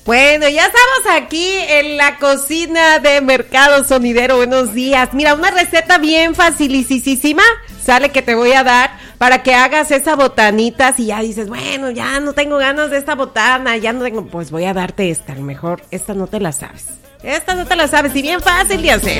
Bueno, ya estamos aquí en la cocina de Mercado Sonidero. Buenos días. Mira, una receta bien facilísima sale que te voy a dar para que hagas esa botanita. Si ya dices, bueno, ya no tengo ganas de esta botana, ya no tengo, pues voy a darte esta. A lo mejor esta no te la sabes. Esta no te la sabes y bien fácil de hacer.